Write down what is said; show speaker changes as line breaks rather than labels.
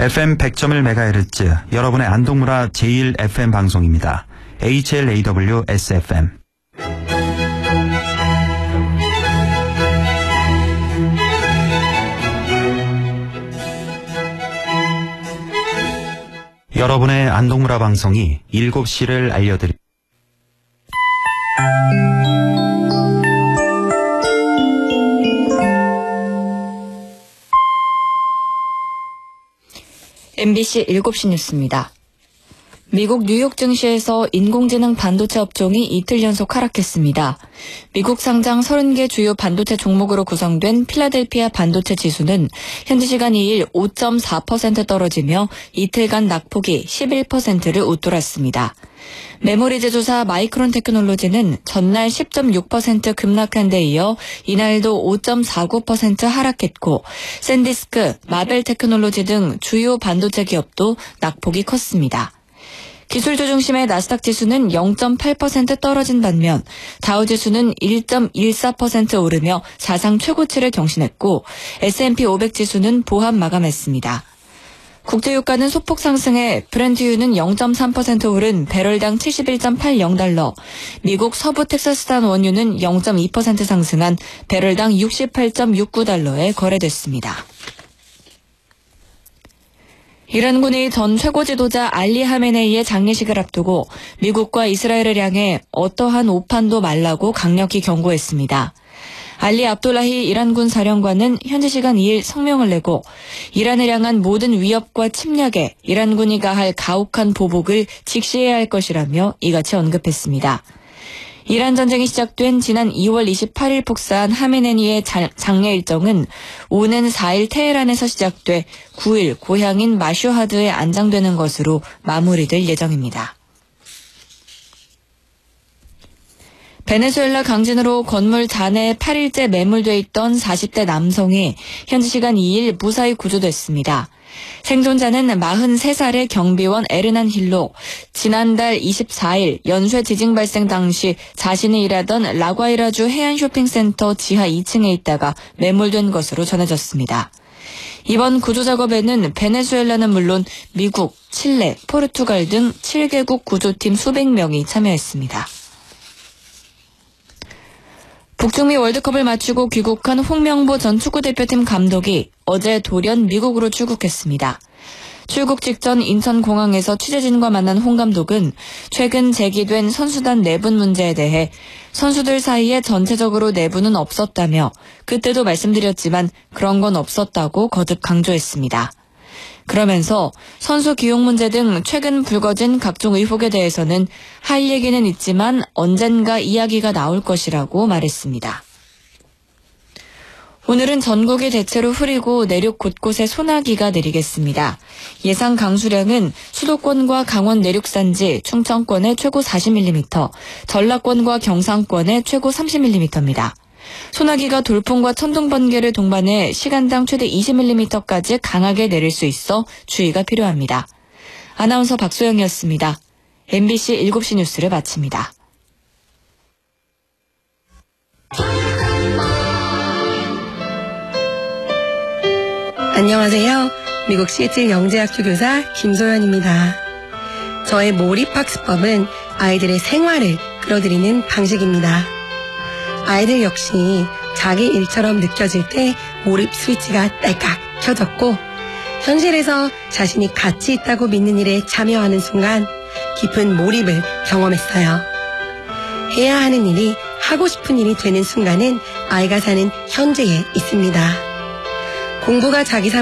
FM 100.1MHz 여러분의 안동문화 제1FM 방송입니다. HLAW-SFM. 여러분의 안동문화 방송이 7시를 알려드립니다.
MBC 7시 뉴스입니다. 미국 뉴욕 증시에서 인공지능 반도체 업종이 이틀 연속 하락했습니다. 미국 상장 30개 주요 반도체 종목으로 구성된 필라델피아 반도체 지수는 현지 시간 2일 5.4% 떨어지며 이틀간 낙폭이 11%를 웃돌았습니다. 메모리 제조사 마이크론 테크놀로지는 전날 10.6% 급락한 데 이어 이날도 5.49% 하락했고 샌디스크, 마벨 테크놀로지 등 주요 반도체 기업도 낙폭이 컸습니다. 기술주 중심의 나스닥 지수는 0.8% 떨어진 반면 다우지수는 1.14% 오르며 사상 최고치를 경신했고 S&P 500 지수는 보합 마감했습니다. 국제유가는 소폭 상승해 브렌트유는 0.3% 오른 배럴당 71.80달러, 미국 서부 텍사스산 원유는 0.2% 상승한 배럴당 68.69달러에 거래됐습니다. 이란군이 전 최고 지도자 알리 하메네이의 장례식을 앞두고 미국과 이스라엘을 향해 어떠한 오판도 말라고 강력히 경고했습니다. 알리 압돌라히 이란군 사령관은 현지 시간 2일 성명을 내고 이란을 향한 모든 위협과 침략에 이란군이 가할 가혹한 보복을 직시해야 할 것이라며 이같이 언급했습니다. 이란 전쟁이 시작된 지난 2월 28일 폭사한 하메네이의 장례 일정은 오는 4일 테헤란에서 시작돼 9일 고향인 마슈하드에 안장되는 것으로 마무리될 예정입니다. 베네수엘라 강진으로 건물 잔해에 8일째 매몰돼 있던 40대 남성이 현지 시간 2일 무사히 구조됐습니다. 생존자는 43살의 경비원 에르난 힐로 지난달 24일 연쇄 지진 발생 당시 자신이 일하던 라과이라주 해안 쇼핑센터 지하 2층에 있다가 매몰된 것으로 전해졌습니다. 이번 구조 작업에는 베네수엘라는 물론 미국, 칠레, 포르투갈 등 7개국 구조팀 수백 명이 참여했습니다. 북중미 월드컵을 마치고 귀국한 홍명보 전 축구대표팀 감독이 어제 돌연 미국으로 출국했습니다. 출국 직전 인천공항에서 취재진과 만난 홍 감독은 최근 제기된 선수단 내분 문제에 대해 선수들 사이에 전체적으로 내분은 없었다며 그때도 말씀드렸지만 그런 건 없었다고 거듭 강조했습니다. 그러면서 선수 기용 문제 등 최근 불거진 각종 의혹에 대해서는 할 얘기는 있지만 언젠가 이야기가 나올 것이라고 말했습니다. 오늘은 전국이 대체로 흐리고 내륙 곳곳에 소나기가 내리겠습니다. 예상 강수량은 수도권과 강원 내륙산지, 충청권에 최고 40mm, 전라권과 경상권에 최고 30mm입니다. 소나기가 돌풍과 천둥 번개를 동반해 시간당 최대 20mm까지 강하게 내릴 수 있어 주의가 필요합니다. 아나운서 박소영이었습니다. MBC 7시 뉴스를 마칩니다.
안녕하세요. 미국 시애틀 영재학교 교사 김소연입니다. 저의 몰입학습법은 아이들의 생활을 끌어들이는 방식입니다. 아이들 역시 자기 일처럼 느껴질 때 몰입 스위치가 딸깍 켜졌고 현실에서 자신이 가치 있다고 믿는 일에 참여하는 순간 깊은 몰입을 경험했어요. 해야 하는 일이 하고 싶은 일이 되는 순간은 아이가 사는 현재에 있습니다. 공부가 자기 삶